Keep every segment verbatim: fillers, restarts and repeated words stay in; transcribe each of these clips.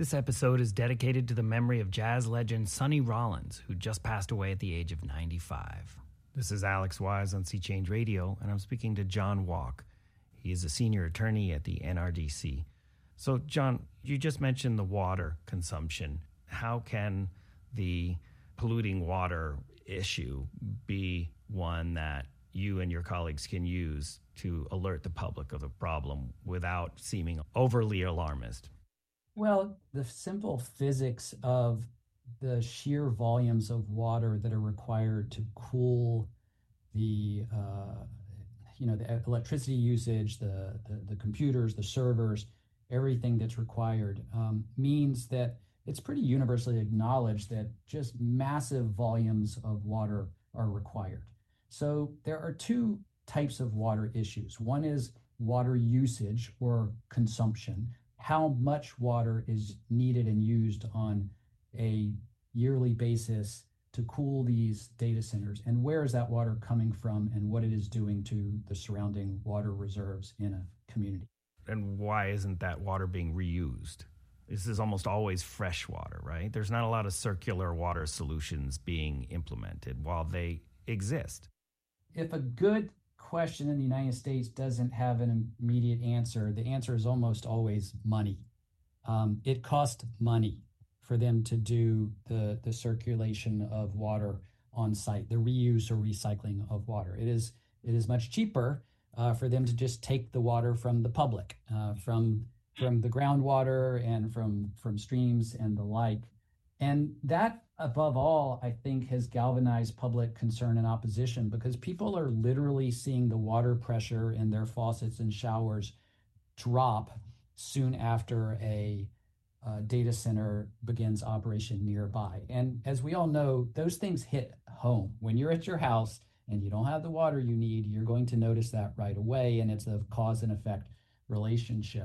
This episode is dedicated to the memory of jazz legend Sonny Rollins, who just passed away at the age of ninety-five. This is Alex Wise on Sea Change Radio, and I'm speaking to John Walk. He is a senior attorney at the N R D C. So, John, you just mentioned the water consumption. How can the polluting water issue be one that you and your colleagues can use to alert the public of the problem without seeming overly alarmist? Well, the simple physics of the sheer volumes of water that are required to cool the, uh, you know, the electricity usage, the, the, the computers, the servers, everything that's required um, means that it's pretty universally acknowledged that just massive volumes of water are required. So there are two types of water issues. One is water usage or consumption. How much water is needed and used on a yearly basis to cool these data centers, and where is that water coming from and what it is doing to the surrounding water reserves in a community. And why isn't that water being reused? This is almost always fresh water, right? There's not a lot of circular water solutions being implemented while they exist. If a good question in the United States doesn't have an immediate answer, the answer is almost always money. Um, it costs money for them to do the, the circulation of water on site, the reuse or recycling of water. It is it is much cheaper uh, for them to just take the water from the public, uh, from from the groundwater and from from streams and the like. And that, above all, I think has galvanized public concern and opposition, because people are literally seeing the water pressure in their faucets and showers drop soon after a uh, data center begins operation nearby. And as we all know, those things hit home. When you're at your house and you don't have the water you need, you're going to notice that right away, and it's a cause and effect relationship.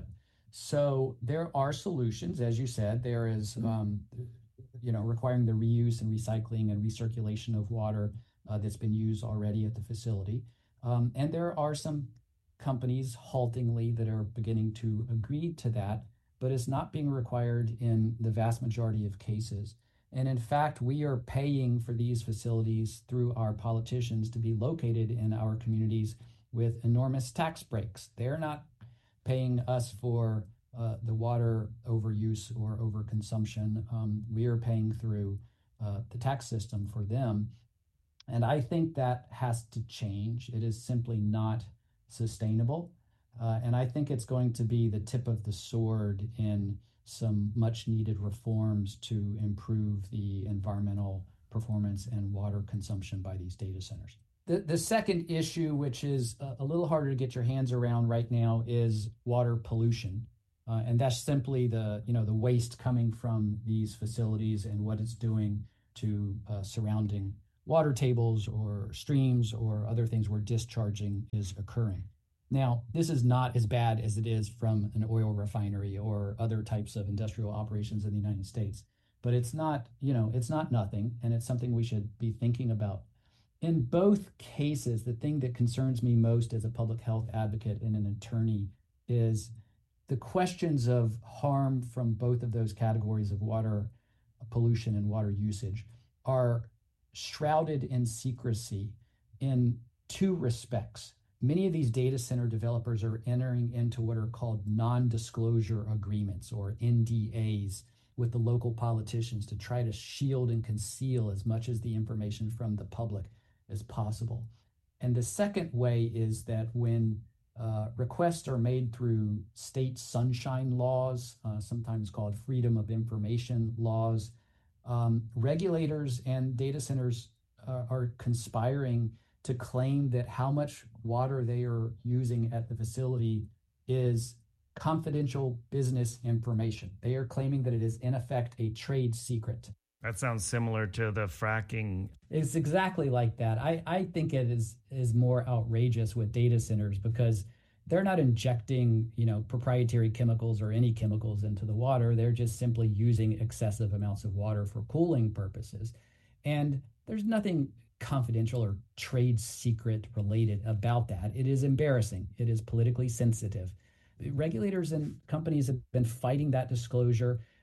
So there are solutions, as you said. There is um, you know, requiring the reuse and recycling and recirculation of water uh, that's been used already at the facility. Um, and there are some companies haltingly that are beginning to agree to that, but it's not being required in the vast majority of cases. And in fact, we are paying for these facilities through our politicians to be located in our communities with enormous tax breaks. They're not paying us for Uh, the water overuse or overconsumption. Um, we are paying through uh, the tax system for them. And I think that has to change. It is simply not sustainable. Uh, and I think it's going to be the tip of the sword in some much needed reforms to improve the environmental performance and water consumption by these data centers. The, the second issue, which is a, a little harder to get your hands around right now, is water pollution. Uh, and that's simply the, you know, the waste coming from these facilities and what it's doing to uh, surrounding water tables or streams or other things where discharging is occurring. Now, this is not as bad as it is from an oil refinery or other types of industrial operations in the United States, but it's not, you know, it's not nothing, and it's something we should be thinking about. In both cases, the thing that concerns me most as a public health advocate and an attorney is the questions of harm from both of those categories of water pollution and water usage are shrouded in secrecy in two respects. Many of these data center developers are entering into what are called non-disclosure agreements, or N D As, with the local politicians to try to shield and conceal as much as the information from the public as possible. And the second way is that when Uh, requests are made through state sunshine laws, uh, sometimes called freedom of information laws. Um, regulators and data centers uh, are conspiring to claim that how much water they are using at the facility is confidential business information. They are claiming that it is, in effect, a trade secret. That sounds similar to the fracking. It's exactly like that. I, I think it is is more outrageous with data centers because they're not injecting, you know, proprietary chemicals or any chemicals into the water. They're just simply using excessive amounts of water for cooling purposes. And there's nothing confidential or trade secret related about that. It is embarrassing. It is politically sensitive. Regulators and companies have been fighting that disclosure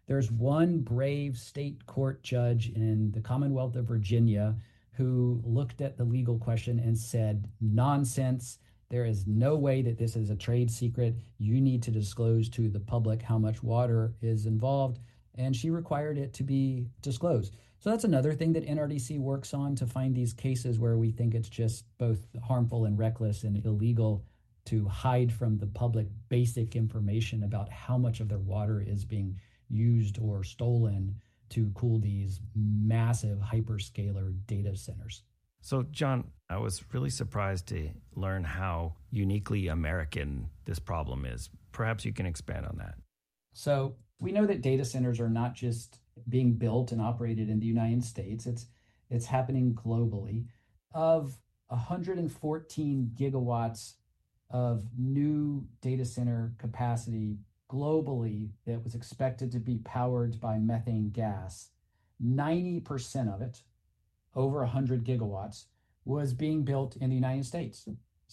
There's one brave state court judge in the Commonwealth of Virginia who looked at the legal question and said, nonsense. There is no way that this is a trade secret. You need to disclose to the public how much water is involved. And she required it to be disclosed. So that's another thing that N R D C works on, to find these cases where we think it's just both harmful and reckless and illegal to hide from the public basic information about how much of their water is being used or stolen to cool these massive hyperscaler data centers. So, John, I was really surprised to learn how uniquely American this problem is. Perhaps you can expand on that. So we know that data centers are not just being built and operated in the United States. It's it's happening globally. Of one hundred fourteen gigawatts of new data center capacity globally that was expected to be powered by methane gas, ninety percent of it, over one hundred gigawatts, was being built in the United States.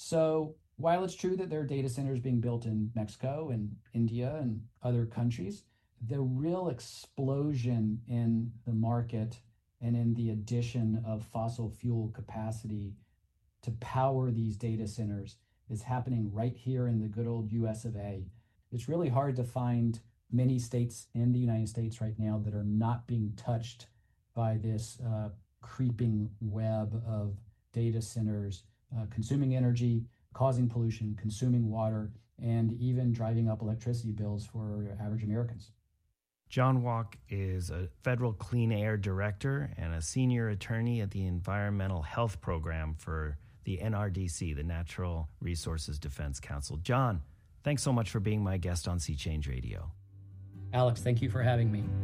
So while it's true that there are data centers being built in Mexico and India and other countries, the real explosion in the market and in the addition of fossil fuel capacity to power these data centers is happening right here in the good old U S of A. It's really hard to find many states in the United States right now that are not being touched by this uh, creeping web of data centers, uh, consuming energy, causing pollution, consuming water, and even driving up electricity bills for average Americans. John Walk is a federal clean air director and a senior attorney at the Environmental Health Program for the N R D C, the Natural Resources Defense Council. John, thanks so much for being my guest on Sea Change Radio. Alex, thank you for having me.